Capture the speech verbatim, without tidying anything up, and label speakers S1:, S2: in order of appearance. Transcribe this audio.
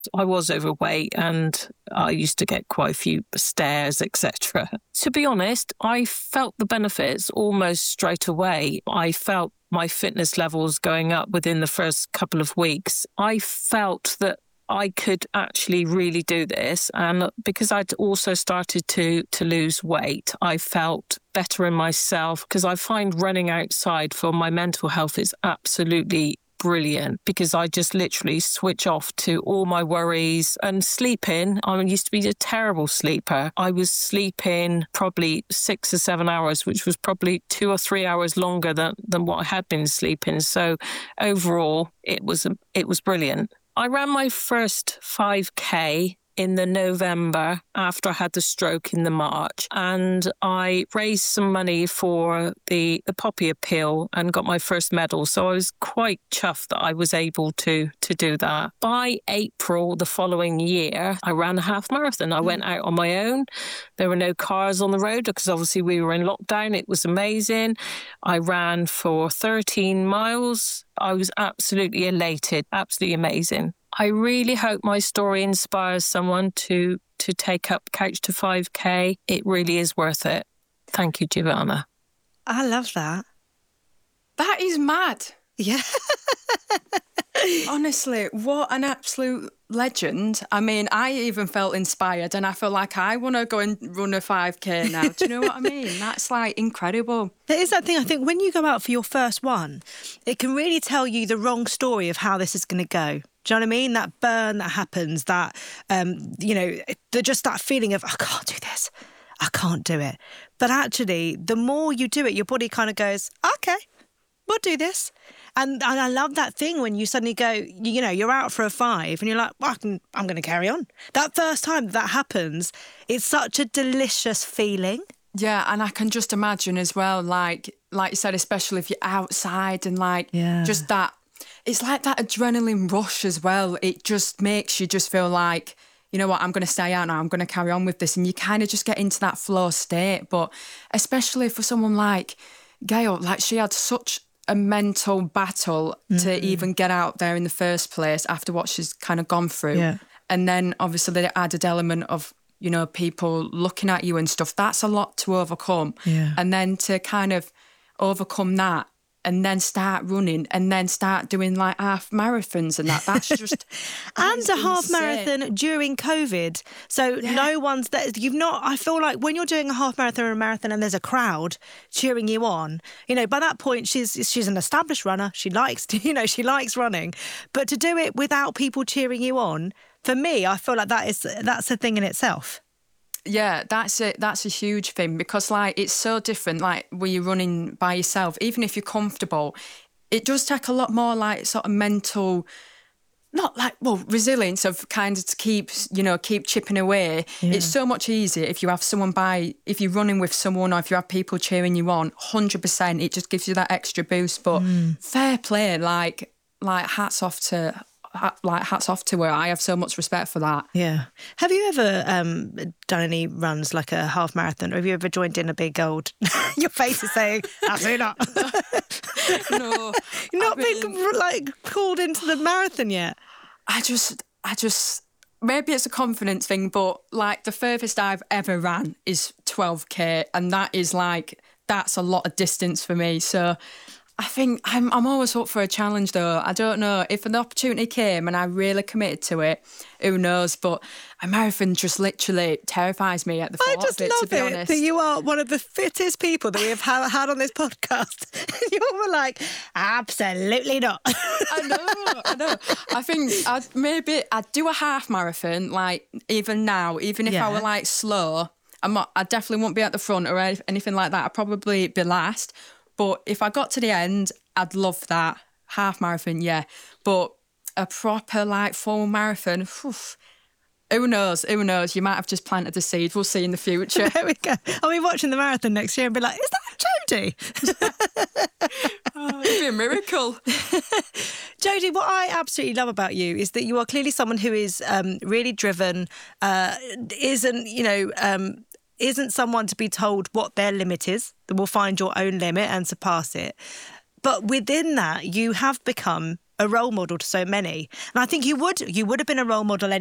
S1: I was overweight and I used to get quite a few stares, et cetera. To be honest, I felt the benefits almost straight away. I felt my fitness levels going up within the first couple of weeks. I felt that I could actually really do this. And because I'd also started to, to lose weight, I felt better in myself, because I find running outside for my mental health is absolutely brilliant, because I just literally switch off to all my worries. And sleeping, I used to be a terrible sleeper. I was sleeping probably six or seven hours, which was probably two or three hours longer than, than what I had been sleeping. So overall, it was it was brilliant. I ran my first five K in the November after I had the stroke in the March, and I raised some money for the, the Poppy Appeal and got my first medal. So I was quite chuffed that I was able to, to do that. By April the following year, I ran a half marathon. I mm. went out on my own. There were no cars on the road because obviously we were in lockdown. It was amazing. I ran for thirteen miles. I was absolutely elated, absolutely amazing. I really hope my story inspires someone to, to take up Couch to five K. It really is worth it. Thank you, Giovanna.
S2: I love that.
S3: That is mad.
S2: Yeah.
S3: Honestly, what an absolute legend. I mean, I even felt inspired and I feel like I want to go and run a five K now. Do you know what I mean? That's like incredible.
S2: There is that thing, I think, when you go out for your first one, it can really tell you the wrong story of how this is going to go. Do you know what I mean? That burn that happens, that, um, you know, the, just that feeling of, I can't do this. I can't do it. But actually, the more you do it, your body kind of goes, okay, we'll do this. And, and I love that thing when you suddenly go, you, you know, you're out for a five and you're like, well, I can, I'm going to carry on. That first time that happens, it's such a delicious feeling.
S3: Yeah, and I can just imagine as well, like, like you said, especially if you're outside and like
S2: yeah.
S3: just that, it's like that adrenaline rush as well. It just makes you just feel like, you know what, I'm going to stay out now, I'm going to carry on with this. And you kind of just get into that flow state. But especially for someone like Gail, like she had such a mental battle mm-hmm. to even get out there in the first place after what she's kind of gone through.
S2: Yeah.
S3: And then obviously the added element of, you know, people looking at you and stuff, that's a lot to overcome.
S2: Yeah.
S3: And then to kind of overcome that and then start running and then start doing like half marathons and that, that's just...
S2: and a half marathon during COVID. So yeah. no one's there. You've not, I feel like when you're doing a half marathon or a marathon and there's a crowd cheering you on, you know, by that point she's she's an established runner. She likes to, you know, she likes running. But to do it without people cheering you on, for me, I feel like that is that's a thing in itself.
S3: Yeah, that's a, that's a huge thing because, like, it's so different, like, when you're running by yourself, even if you're comfortable, it does take a lot more, like, sort of mental, not like, well, resilience of kind of to keep, you know, keep chipping away. Yeah. It's so much easier if you have someone by, if you're running with someone or if you have people cheering you on, one hundred percent, it just gives you that extra boost. But mm. fair play, like, like, hats off to... like hats off to her. I have so much respect for that.
S2: Yeah. Have you ever um, done any runs like a half marathon, or have you ever joined in a big old... Your face is saying, absolutely not.
S3: No.
S2: You're not
S3: I
S2: been
S3: mean,
S2: like called into the marathon yet.
S3: I just, I just, maybe it's a confidence thing, but like the furthest I've ever ran is twelve K, and that is like, that's a lot of distance for me. So I think I'm I'm always up for a challenge though. I don't know, if an opportunity came and I really committed to it, who knows, but a marathon just literally terrifies me at the thought
S2: I just
S3: of it,
S2: love
S3: to be
S2: it
S3: honest.
S2: That you are one of the fittest people that we have ha- had on this podcast. You were like, absolutely not.
S3: I know, I know. I think I'd maybe I'd do a half marathon, like even now, even if
S2: Yeah.
S3: I were like slow, I'm not, I definitely won't be at the front or anything like that. I'd probably be last. But if I got to the end, I'd love that. Half marathon, yeah. But a proper, like, full marathon, whew, who knows? Who knows? You might have just planted the seed. We'll see in the future.
S2: There we go. I'll be watching the marathon next year and be like, is that Jodie?
S3: Oh, it'd be a miracle.
S2: Jodie, what I absolutely love about you is that you are clearly someone who is um, really driven, uh, isn't, you know... Um, isn't someone to be told what their limit is, that will find your own limit and surpass it. But within that, you have become a role model to so many. And I think you would you would have been a role model anyway.